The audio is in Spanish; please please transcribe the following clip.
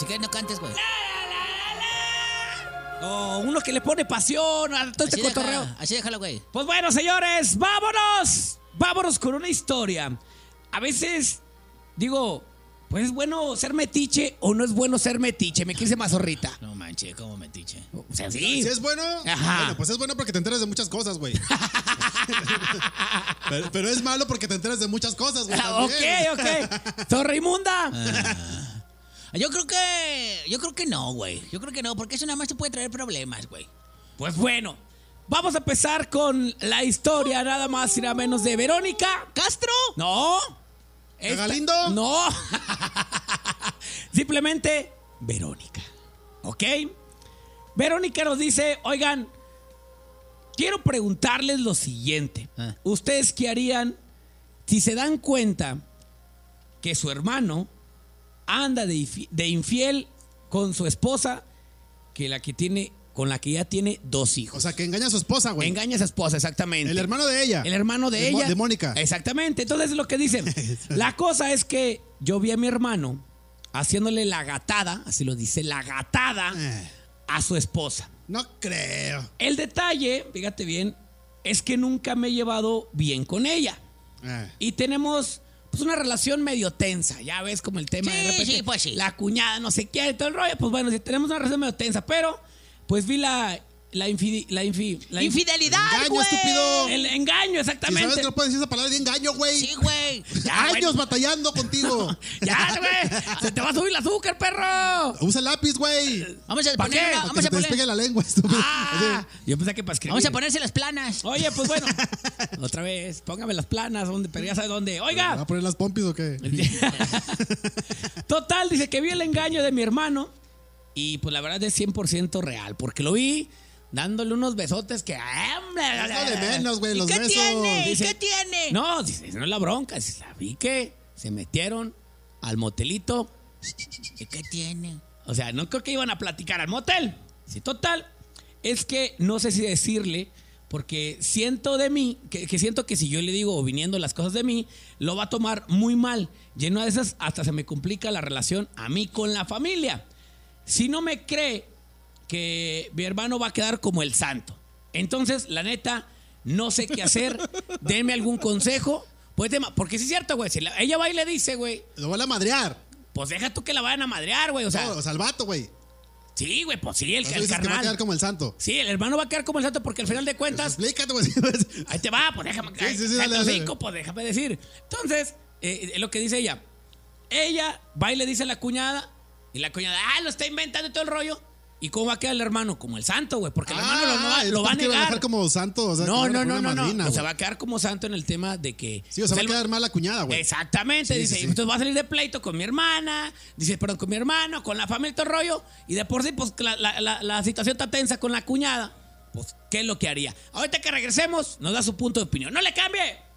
Si quieres no cantes, güey. O uno que le pone pasión a todo este cotorreo. Así déjalo, güey. Pues bueno, señores, vámonos. Vámonos con una historia. A veces, digo, pues es bueno ser metiche o no es bueno ser metiche. Me quise mazorrita. No manches, ¿cómo metiche? O sea, sí. ¿Sí es bueno? Ajá. Bueno, pues es bueno porque te enteras de muchas cosas, güey. pero es malo porque te enteras de muchas cosas, güey. Ok. Zorrimunda. Yo creo que no, güey. Yo creo que no, porque eso nada más te puede traer problemas, güey. Pues bueno, vamos a empezar con la historia nada más y nada menos de Verónica ¿Castro? No. ¿Galindo? No. Simplemente Verónica. ¿Ok? Verónica nos dice, oigan, quiero preguntarles lo siguiente. ¿Ustedes qué harían si se dan cuenta que su hermano anda de infiel con su esposa, con la que ya tiene 2 hijos? O sea, que engaña a su esposa, güey. Engaña a su esposa, exactamente. El hermano de ella. El hermano de ella. De Mónica. Exactamente. Entonces es lo que dicen. La cosa es que yo vi a mi hermano haciéndole la gatada, así lo dice, la gatada a su esposa. No creo. El detalle, fíjate bien, es que nunca me he llevado bien con ella. Y tenemos pues una relación medio tensa. Ya ves como el tema de repente. Sí, pues sí. La cuñada no sé qué y todo el rollo. Pues bueno, sí, tenemos una relación medio tensa, pero pues vi la ¡Infidelidad, Engaño, güey! estúpido. El engaño, Si exactamente. sabes que no puedes decir esa palabra de engaño, güey. Sí, güey. Ya, Años güey. batallando contigo. Ya, güey. Se te va a subir el azúcar, perro. Usa lápiz, güey. Vamos a ¿Pa' poner qué? una- Para que vamos se a te poner- despegue la lengua, estúpido. Yo pensé que para escribir. Vamos a ponerse las planas. Oye, pues bueno. Otra vez, póngame las planas, pero ya sabe dónde. ¿Va a Oiga. poner las pompis o qué? Total, dice que vi el engaño de mi hermano. Y pues la verdad es 100% real. Porque lo vi dándole unos besotes que... Es lo de menos, güey, ¿Y los qué besos. tiene? ¿Y Dice- qué tiene? No, dice, no es la bronca. Dice, la vi que se metieron al motelito. ¿Y qué tiene? O sea, no creo que iban a platicar al motel. Sí, total. Es que no sé si decirle, porque siento de mí, que siento que si yo le digo o viniendo las cosas de mí, lo va a tomar muy mal. Y en una de esas hasta se me complica la relación a mí con la familia. Si no me cree que mi hermano va a quedar como el santo. Entonces, la neta, no sé qué hacer. Denme algún consejo. Pues, porque sí es cierto, güey. Si ella va y le dice, güey, Lo van a madrear. pues deja tú que la vayan a madrear, güey. O sea, No, o sea, el vato, güey. sí, güey, pues sí, el Por eso dices que va a quedar carnal. como el santo. Sí, el hermano va a quedar como el santo porque al final de cuentas, Explícate, güey. ahí te va, pues déjame, Sí, dale, dale. pues déjame decir. Entonces, es lo que dice ella. Ella va y le dice a la cuñada, y la cuñada, lo está inventando y todo el rollo. ¿Y cómo va a quedar el hermano? Como el santo, güey, porque el hermano lo va a que va a negar. dejar como santo. O sea, No, que no, va a no, poner no, no. madrina, O sea, güey. va a quedar como santo en el tema de que... Sí, o sea, va a quedar mal la cuñada, güey. Exactamente, Sí, dice. sí, sí. Entonces va a salir de pleito con mi hermana, dice, perdón, con mi hermano, con la familia y todo el rollo. Y de por sí, pues la situación está tensa con la cuñada. Pues, ¿qué es lo que haría? Ahorita que regresemos, nos da su punto de opinión. ¡No le cambie!